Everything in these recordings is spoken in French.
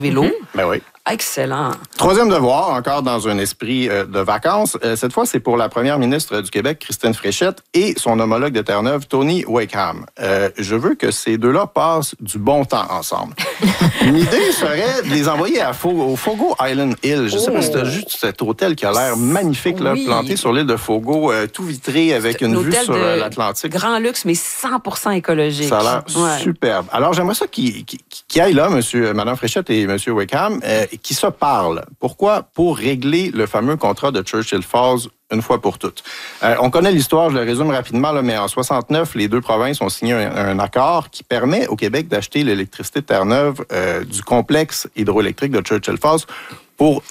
vélo. Ben oui. Excellent. Troisième devoir, encore dans un esprit de vacances. Cette fois, c'est pour la première ministre du Québec, Christine Fréchette, et son homologue de Terre-Neuve, Tony Wakeham. Je veux que ces deux-là passent du bon temps ensemble. Une idée serait de les envoyer au Fogo Island Hill. Je ne sais pas si tu as vu cet hôtel qui a l'air magnifique, là, planté sur l'île de Fogo, tout vitré avec une vue sur l'Atlantique. Grand luxe, mais 100% écologique. Ça a l'air superbe. Alors, j'aimerais ça qu'ils aillent là, Mme Fréchette et M. Wakeham, qui se parlent. Pourquoi? Pour régler le fameux contrat de Churchill Falls une fois pour toutes. On connaît l'histoire, je le résume rapidement, là, mais en 69, les deux provinces ont signé un accord qui permet au Québec d'acheter l'électricité de Terre-Neuve du complexe hydroélectrique de Churchill Falls pour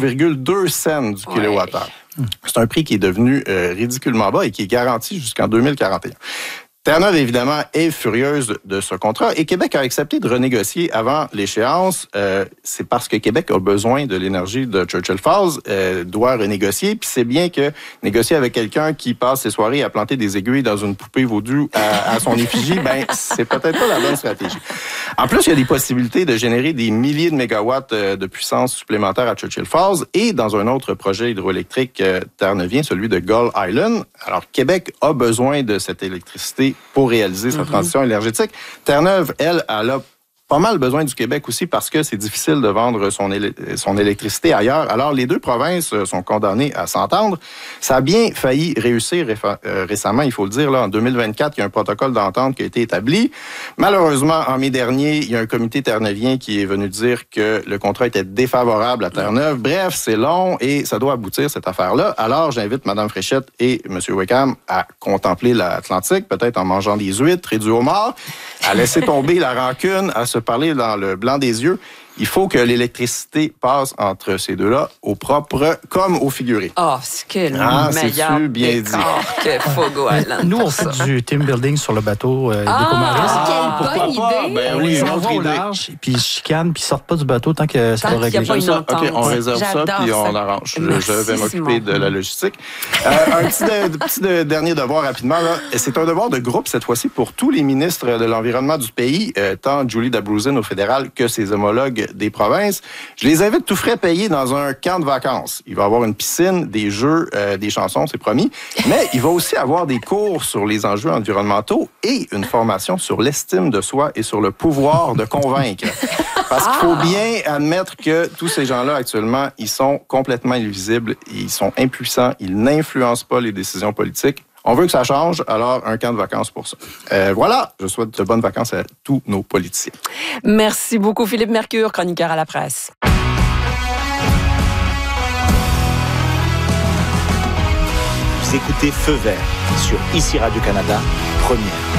0,2 cents du kilowattheure. C'est un prix qui est devenu ridiculement bas et qui est garanti jusqu'en 2041. Terre-Neuve, évidemment, est furieuse de ce contrat et Québec a accepté de renégocier avant l'échéance. C'est parce que Québec a besoin de l'énergie de Churchill Falls, doit renégocier. Puis c'est bien que négocier avec quelqu'un qui passe ses soirées à planter des aiguilles dans une poupée vaudou à son effigie, ben c'est peut-être pas la bonne stratégie. En plus, il y a des possibilités de générer des milliers de mégawatts de puissance supplémentaire à Churchill Falls et dans un autre projet hydroélectrique terre-neuvien, celui de Gull Island. Alors, Québec a besoin de cette électricité pour réaliser sa transition énergétique. Terre-Neuve, elle a pas mal besoin du Québec aussi parce que c'est difficile de vendre son électricité ailleurs. Alors, les deux provinces sont condamnées à s'entendre. Ça a bien failli réussir récemment, il faut le dire. Là, en 2024, il y a un protocole d'entente qui a été établi. Malheureusement, en mai dernier, il y a un comité terre-neuvien qui est venu dire que le contrat était défavorable à Terre-Neuve. Bref, c'est long et ça doit aboutir, cette affaire-là. Alors, j'invite Mme Fréchette et M. Wakeham à contempler l'Atlantique, peut-être en mangeant des huîtres et du homard, à laisser tomber la rancune, à se parler dans le blanc des yeux. Il faut que l'électricité passe entre ces deux-là, au propre comme au figuré. Ah, c'est que le meilleur bien dit que Fogo Island. Nous, on fait du team building sur le bateau des quelle bonne idée! Ben on oui, les une envoie autre au idée. large, puis ils chicanent, puis ils sortent pas du bateau tant que c'est pas réglé. Qu'il y a pas une entente. OK, on réserve ça, J'adore puis on ça. arrange. Merci, Je vais m'occuper Simon. de la logistique. Un petit dernier devoir rapidement. Là. C'est un devoir de groupe, cette fois-ci, pour tous les ministres de l'Environnement du pays, tant Julie Dabrouzin au fédéral que ses homologues des provinces. Je les invite tout frais payés dans un camp de vacances. Il va y avoir une piscine, des jeux, des chansons, c'est promis. Mais il va aussi avoir des cours sur les enjeux environnementaux et une formation sur l'estime de soi et sur le pouvoir de convaincre. Parce qu'il faut bien admettre que tous ces gens-là, actuellement, ils sont complètement invisibles, ils sont impuissants, ils n'influencent pas les décisions politiques. On veut que ça change, alors un camp de vacances pour ça. Voilà, je souhaite de bonnes vacances à tous nos politiciens. Merci beaucoup, Philippe Mercure, chroniqueur à la presse. Vous écoutez Feu vert sur ICI Radio-Canada, première.